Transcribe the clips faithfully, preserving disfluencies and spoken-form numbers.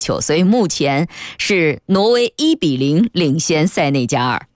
球，所以目前是挪威一比零领先塞内加尔。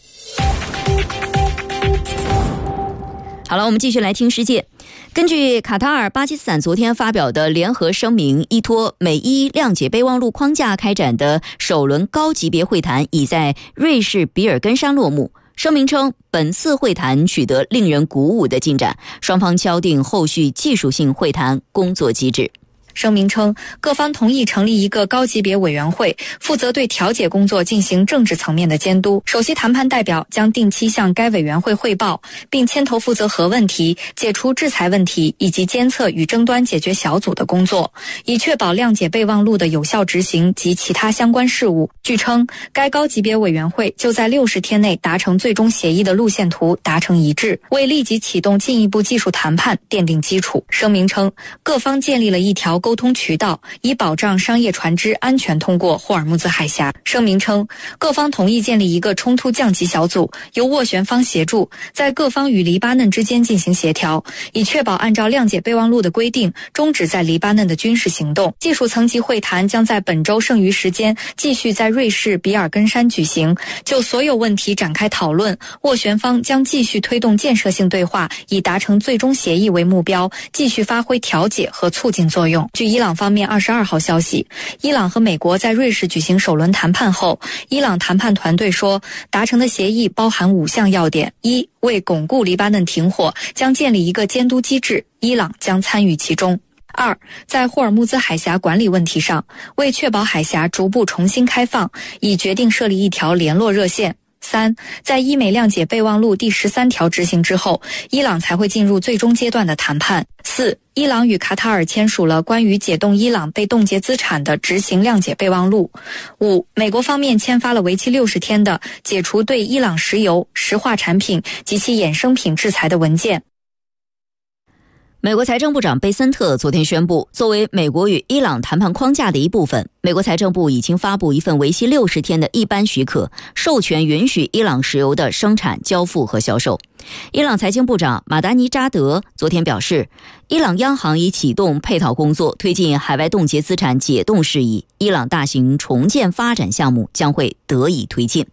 好了，我们继续来听世界。根据卡塔尔、巴基斯坦昨天发表的联合声明，依托美伊谅解备忘录框架开展的首轮高级别会谈已在瑞士比尔根山落幕。声明称，本次会谈取得令人鼓舞的进展，双方敲定后续技术性会谈工作机制。 声明称，各方同意成立一个高级别委员会，负责对调解工作进行政治层面的监督。首席谈判代表将定期向该委员会汇报，并牵头负责核问题、解除制裁问题以及监测与争端解决小组的工作，以确保谅解备忘录的有效执行及其他相关事务。据称，该高级别委员会就在六十天内达成最终协议的路线图达成一致，为立即启动进一步技术谈判奠定基础。声明称，各方建立了一条沟通渠道，以保障商业船只安全通过霍尔木兹海峡。声明称，各方同意建立一个冲突降级小组，由斡旋方协助，在各方与黎巴嫩之间进行协调，以确保按照谅解备忘录的规定，终止在黎巴嫩的军事行动。技术层级会谈将在本周剩余时间继续在瑞士比尔根山举行，就所有问题展开讨论。斡旋方将继续推动建设性对话，以达成最终协议为目标，继续发挥调解和促进作用。据伊朗方面二十二号消息，伊朗和美国在瑞士举行首轮谈判后，伊朗谈判团队说，达成的协议包含五项要点：一、为巩固黎巴嫩停火，将建立一个监督机制，伊朗将参与其中；二、在霍尔木兹海峡管理问题上，为确保海峡逐步重新开放，已决定设立一条联络热线；三、在伊美谅解备忘录第十三条执行之后，伊朗才会进入最终阶段的谈判；四、伊朗与卡塔尔签署了关于解冻伊朗被冻结资产的执行谅解备忘录；五、美国方面签发了为期六十天的解除对伊朗石油、石化产品及其衍生品制裁的文件。 美国财政部长贝森特昨天宣布，作为美国与伊朗谈判框架的一部分，美国财政部已经发布一份为期六十天的一般许可，授权允许伊朗石油的生产、交付和销售。伊朗财经部长马达尼扎德昨天表示，伊朗央行已启动配套工作，推进海外冻结资产解冻事宜，伊朗大型重建发展项目将会得以推进。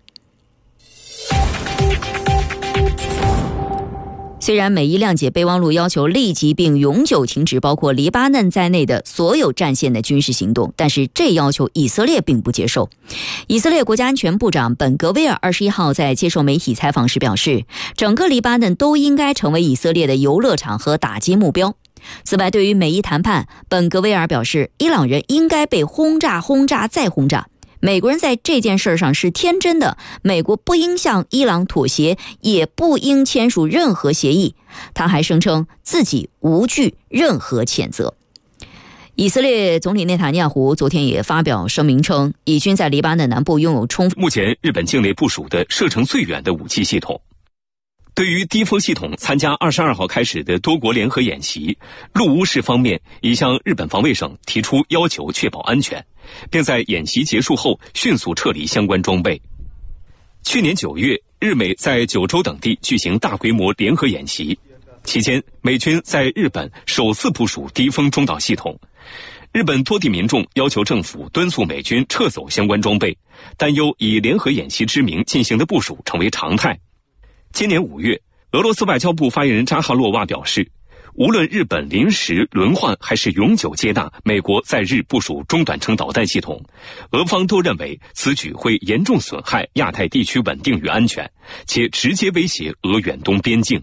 虽然美伊谅解备忘录要求立即并永久停止包括黎巴嫩在内的所有战线的军事行动，但是这要求以色列并不接受。以色列国家安全部长本格威尔二十一号在接受媒体采访时表示，整个黎巴嫩都应该成为以色列的游乐场和打击目标。此外，对于美伊谈判，本格威尔表示，伊朗人应该被轰炸、轰炸再轰炸。美国人在这件事上是天真的，美国不应向伊朗妥协，也不应签署任何协议。他还声称自己无惧任何谴责。以色列总理内塔尼亚胡昨天也发表声明称，以军在黎巴嫩南部拥有充分。 目前日本境内部署的射程最远的武器系统。对于低风系统参加二十二号开始的多国联合演习，陆乌市方面已向日本防卫省提出要求，确保安全，并在演习结束后迅速撤离相关装备。去年九月，日美在九州等地举行大规模联合演习，期间美军在日本首次部署低风中导系统。日本多地民众要求政府敦促美军撤走相关装备，担忧以联合演习之名进行的部署成为常态。今年五月，俄罗斯外交部发言人扎哈洛娃表示，无论日本临时、轮换还是永久接纳美国在日部署中短程导弹系统，俄方都认为此举会严重损害亚太地区稳定与安全，且直接威胁俄远东边境。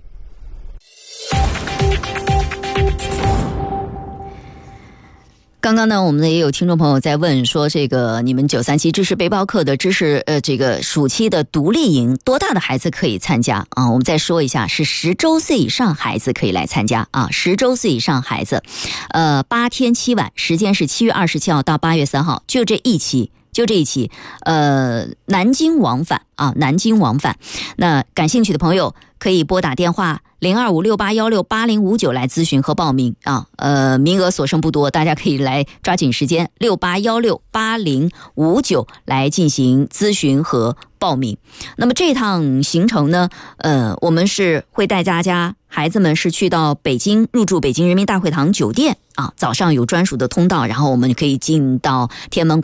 刚刚呢，我们也有听众朋友在问说，这个你们九三七知识背包课的知识呃，这个暑期的独立营，多大的孩子可以参加啊？我们再说一下，是十周岁以上孩子可以来参加啊，十周岁以上孩子，呃，八天七晚，时间是七月二十七号到八月三号，就这一期。就这一期，呃，南京往返啊，南京往返。那感兴趣的朋友可以拨打电话零二五六八幺六八零五九来咨询和报名啊。呃，名额所剩不多，大家可以来抓紧时间，六八幺六八零五九来进行咨询和报名。那么这趟行程呢，呃，我们是会带大家孩子们是去到北京入住北京人民大会堂酒店啊，早上有专属的通道，然后我们可以进到天安门